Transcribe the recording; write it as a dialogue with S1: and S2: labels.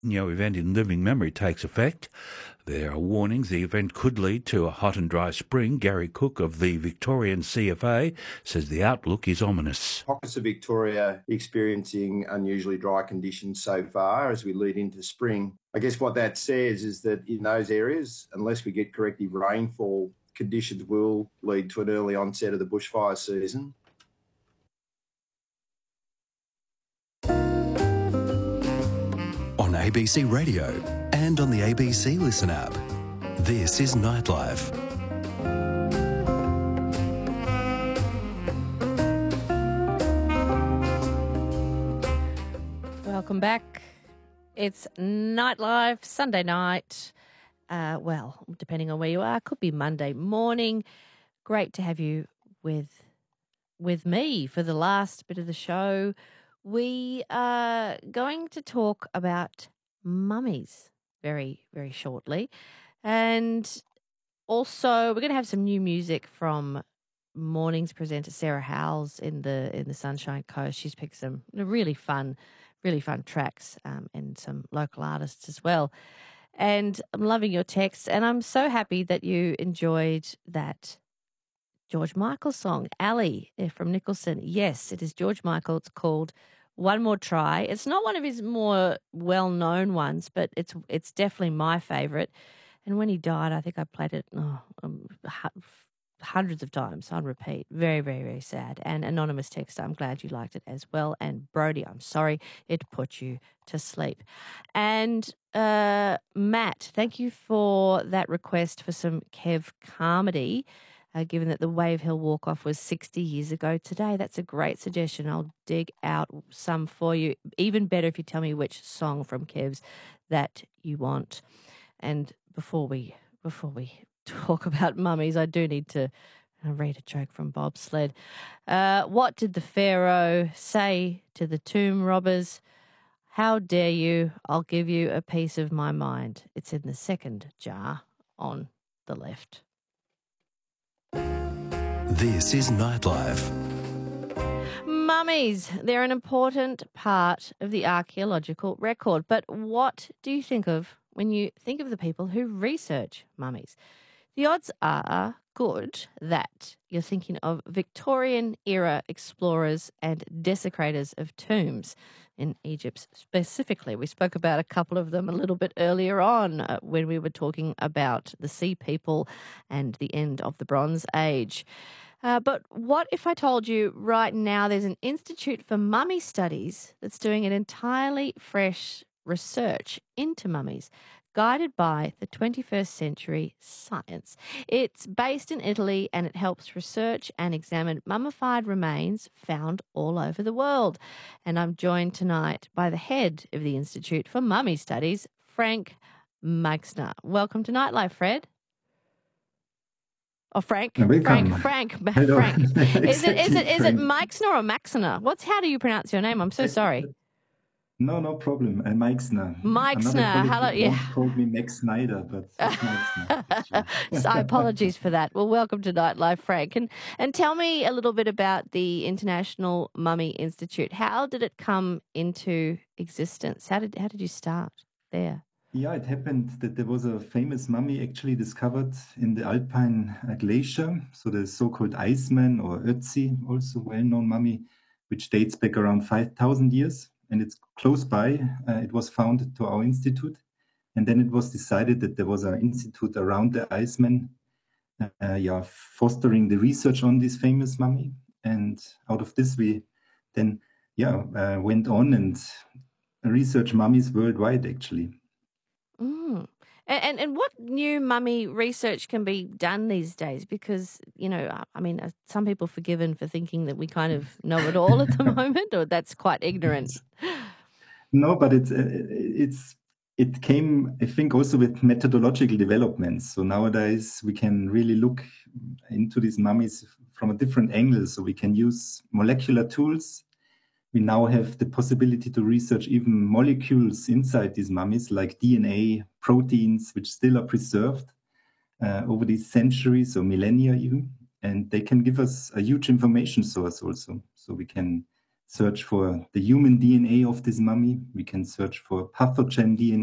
S1: event in living memory takes effect. There are warnings the event could lead to a hot and dry spring. Gary Cook of the Victorian CFA says the outlook is ominous.
S2: Pockets of Victoria experiencing unusually dry conditions so far as we lead into spring. I guess what that says is that in those areas, unless we get corrective rainfall, conditions will lead to an early onset of the bushfire season.
S3: On ABC Radio and on the ABC Listen app, this is Nightlife.
S4: Welcome back. It's Nightlife, Sunday night. Well, depending on where you are, could be Monday morning. Great to have you with me for the last bit of the show. We are going to talk about mummies very, very shortly. And also we're going to have some new music from morning's presenter Sarah Howells in the Sunshine Coast. She's picked some really fun tracks and some local artists as well. And I'm loving your texts, and I'm so happy that you enjoyed that George Michael song, Ali, from Nicholson. Yes, it is George Michael. It's called One More Try. It's not one of his more well-known ones, but it's definitely my favourite. And when he died, I think I played it hundreds of times on repeat. Very, very, very sad. And anonymous texter, I'm glad you liked it as well. And Brody, I'm sorry it put you to sleep. And Matt, thank you for that request for some Kev Carmody. Given that the Wave Hill Walk-Off was 60 years ago today. That's a great suggestion. I'll dig out some for you. Even better if you tell me which song from Kev's that you want. And before we talk about mummies, I do need to read a joke from Bob Sled. What did the Pharaoh say to the tomb robbers? How dare you? I'll give you a piece of my mind. It's in the second jar on the left.
S3: This is Nightlife.
S4: Mummies, they're an important part of the archaeological record. But what do you think of when you think of the people who research mummies? The odds are good that you're thinking of Victorian-era explorers and desecrators of tombs in Egypt specifically. We spoke about a couple of them a little bit earlier on when we were talking about the Sea People and the end of the Bronze Age. But what if I told you right now there's an Institute for Mummy Studies that's doing an entirely fresh research into mummies, guided by the 21st century science. It's based in Italy and it helps research and examine mummified remains found all over the world. And I'm joined tonight by the head of the Institute for Mummy Studies, Frank Meixner. Welcome to Nightlife, Fred. Oh, Frank.
S5: Welcome.
S4: Frank.
S5: Hello.
S4: Frank. Is it
S5: Frank.
S4: Meixner or Maxner? How do you pronounce your name? I'm so sorry.
S5: No problem. Meixner.
S4: Meixner. Hello. Yeah.
S5: Called me Max Snyder, but it's Meixner.
S4: So apologies for that. Well, welcome to Nightlife, Frank. And tell me a little bit about the International Mummy Institute. How did it come into existence? How did you start there?
S5: Yeah, it happened that there was a famous mummy actually discovered in the Alpine glacier. So the so-called Iceman or Ötzi, also well-known mummy, which dates back around 5,000 years. And it's close by. It was founded to our institute. And then it was decided that there was an institute around the Iceman, fostering the research on this famous mummy. And out of this, we then, went on and researched mummies worldwide, actually.
S4: Mm. And what new mummy research can be done these days? Because, some people forgiven for thinking that we kind of know it all at the moment, or that's quite ignorant.
S5: No, but it came, I think, also with methodological developments. So nowadays we can really look into these mummies from a different angle. So we can use molecular tools. We now have the possibility to research even molecules inside these mummies, like DNA, proteins, which still are preserved over these centuries or millennia even. And they can give us a huge information source also. So we can search for the human DNA of this mummy. We can search for pathogen DNA.